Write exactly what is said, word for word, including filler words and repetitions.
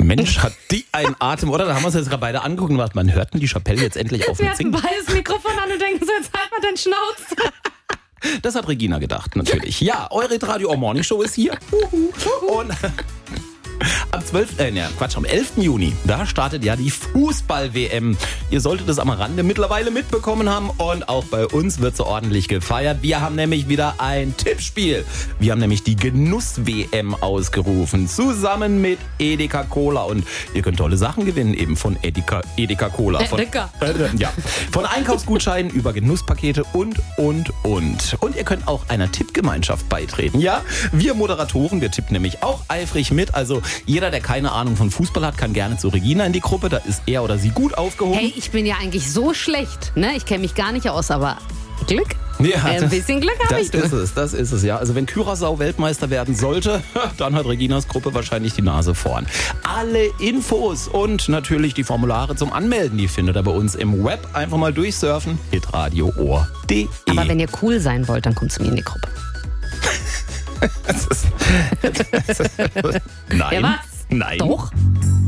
Mensch, hat die einen Atem, oder? Da haben wir uns jetzt gerade beide angeguckt und gesagt, man hört denn die Chapelle jetzt endlich auf Wir mit Singen? hatten beides Mikrofon an und denken so, jetzt halt mal den Schnauz. Das hat Regina gedacht, natürlich. Ja, eure Radio O Morning Show ist hier. Und am zwölften Äh, ne, Quatsch, am elften Juni, da startet ja die Fußball-W M. Ihr solltet es am Rande mittlerweile mitbekommen haben und auch bei uns wird so ordentlich gefeiert. Wir haben nämlich wieder ein Tippspiel. Wir haben nämlich die Genuss-W M ausgerufen, zusammen mit Edeka Cola und ihr könnt tolle Sachen gewinnen, eben von Edeka, Edeka Cola. Von, Edeka. äh, ja, von Einkaufsgutscheinen über Genusspakete und, und, und. Und ihr könnt auch einer Tippgemeinschaft beitreten. Ja, wir Moderatoren, wir tippen nämlich auch eifrig mit, also jeder, der keine Ahnung von Fußball hat, kann gerne zu Regina in die Gruppe. Da ist er oder sie gut aufgehoben. Hey, ich bin ja eigentlich so schlecht, ne? Ich kenne mich gar nicht aus, aber Glück? Ja, Äh, ein bisschen Glück habe ich. das ist es, das ist es, ja. Also wenn Curaçao Weltmeister werden sollte, dann hat Reginas Gruppe wahrscheinlich die Nase vorn. Alle Infos und natürlich die Formulare zum Anmelden, die findet ihr bei uns im Web. Einfach mal durchsurfen, hitradio ohr punkt de. Aber wenn ihr cool sein wollt, dann kommt zu mir in die Gruppe. Das ist, das ist, nein. Ja, was? Nein. Doch.